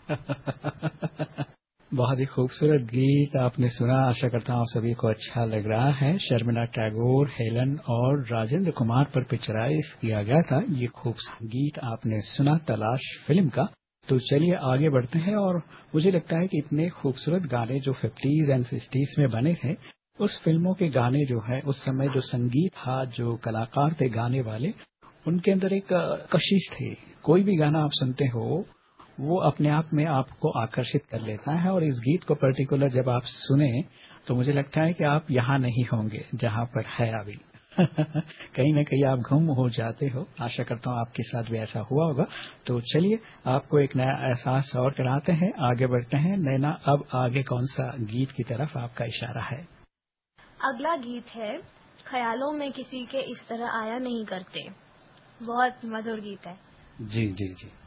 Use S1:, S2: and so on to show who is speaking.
S1: बहुत ही खूबसूरत गीत आपने सुना। आशा करता हूँ आप सभी को अच्छा लग रहा है। शर्मिला टैगोर, हेलन और राजेंद्र कुमार पर पिक्चराइज किया गया था ये खूबसूरत गीत आपने सुना तलाश फिल्म का। तो चलिए आगे बढ़ते हैं। और मुझे लगता है कि इतने खूबसूरत गाने जो 50s एंड 60s में बने थे, उस फिल्मों के गाने जो है उस समय जो संगीत था, जो कलाकार थे गाने वाले, उनके अंदर एक कशिश थी। कोई भी गाना आप सुनते हो वो अपने आप में आपको आकर्षित कर लेता है। और इस गीत को पर्टिकुलर जब आप सुने तो मुझे लगता है कि आप यहाँ नहीं होंगे जहाँ पर है अभी। कहीं न कहीं आप गुम हो जाते हो। आशा करता हूँ आपके साथ भी ऐसा हुआ होगा। तो चलिए आपको एक नया एहसास और कराते हैं, आगे बढ़ते हैं। नैना, अब आगे कौन सा गीत की तरफ आपका इशारा है?
S2: अगला गीत है ख्यालों में किसी के इस तरह आया नहीं करते। बहुत मधुर गीत है।
S1: जी जी जी।